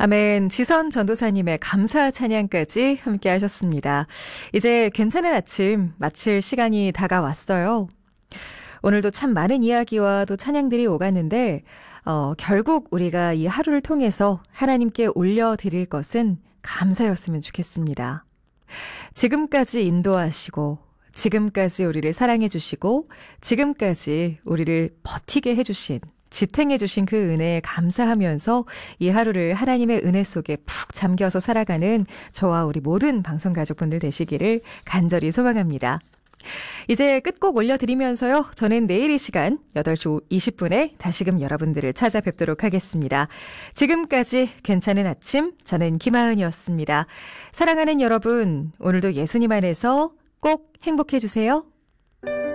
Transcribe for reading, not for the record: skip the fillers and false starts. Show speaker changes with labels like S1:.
S1: 아멘. 지선 전도사님의 감사 찬양까지 함께 하셨습니다. 이제 괜찮은 아침 마칠 시간이 다가왔어요. 오늘도 참 많은 이야기와 또 찬양들이 오갔는데 결국 우리가 이 하루를 통해서 하나님께 올려드릴 것은 감사였으면 좋겠습니다. 지금까지 인도하시고 지금까지 우리를 사랑해 주시고 지금까지 우리를 버티게 해주신 지탱해 주신 그 은혜에 감사하면서 이 하루를 하나님의 은혜 속에 푹 잠겨서 살아가는 저와 우리 모든 방송 가족분들 되시기를 간절히 소망합니다. 이제 끝곡 올려드리면서요. 저는 내일 이 시간 8시 20분에 다시금 여러분들을 찾아뵙도록 하겠습니다. 지금까지 괜찮은 아침, 저는 김하은이었습니다. 사랑하는 여러분, 오늘도 예수님 안에서 꼭 행복해 주세요.